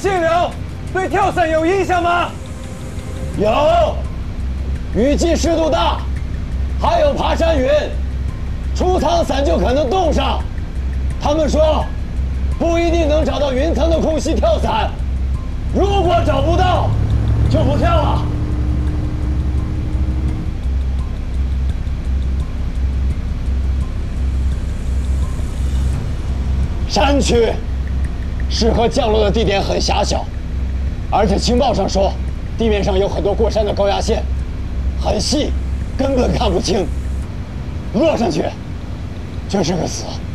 细流对跳伞有影响吗？ 有，雨季湿度大，还有爬山云，出舱伞就可能冻上。他们说，不一定能找到云层的空隙跳伞，如果找不到，就不跳了。山区适合降落的地点很狭小，而且情报上说，地面上有很多过山的高压线，很细，根本看不清。落上去就是个死。